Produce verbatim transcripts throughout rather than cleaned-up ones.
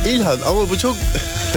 İlhan ama bu çok...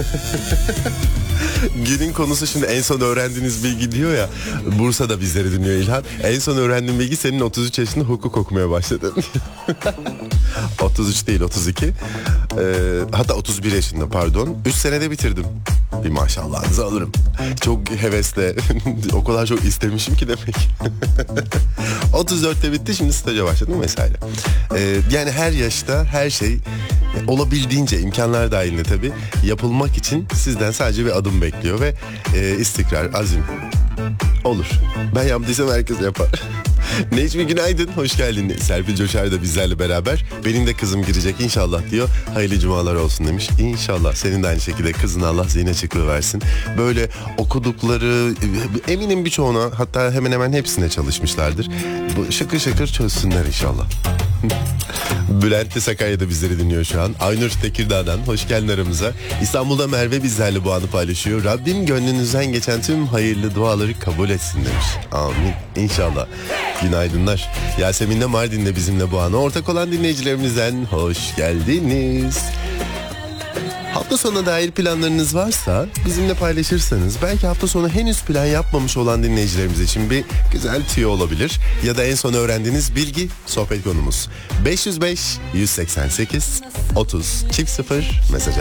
Günün konusu şimdi en son öğrendiğiniz bilgi diyor ya. Bursa'da bizleri dinliyor İlhan. En son öğrendiğim bilgi senin otuz üç yaşında hukuk okumaya başladın. otuz üç değil otuz iki. Ee, hatta otuz bir yaşında pardon. üç senede bitirdim. Bir maşallahınızı alırım. Çok hevesle o kadar çok istemişim ki demek. otuz dörtte bitti, şimdi staja başladım vesaire. Ee, yani her yaşta her şey olabildiğince, imkanlar dahilinde tabii, yapılmak için sizden sadece bir adım bekliyor ve e, istikrar, azim. Olur. Ben yaptıysam herkes yapar. Necmi günaydın, hoş geldin. Serpil Coşar da bizlerle beraber. Benim de kızım girecek inşallah diyor. Hayırlı cumalar olsun demiş. İnşallah senin de aynı şekilde kızına Allah zihin açıklığı versin. Böyle okudukları, eminim birçoğuna, hatta hemen hemen hepsine çalışmışlardır. Bu şakır şakır çözsünler inşallah. Bülent de Sakarya'da bizleri dinliyor şu an. Aynur Tekirdağ'dan hoş geldin aramıza. İstanbul'da Merve bizlerle bu anı paylaşıyor. Rabbim gönlünüzden geçen tüm hayırlı duaları kabul etsin demiş. Amin. İnşallah. Günaydınlar. Yasemin de Mardin'de bizimle bu anı ortak olan dinleyicilerimizden hoş geldiniz. Hafta sonuna dair planlarınız varsa bizimle paylaşırsanız belki hafta sonu henüz plan yapmamış olan dinleyicilerimiz için bir güzel tüyo olabilir. Ya da en son öğrendiğiniz bilgi sohbet konumuz. beş yüz beş yüz seksen sekiz otuz çift sıfır mesaj.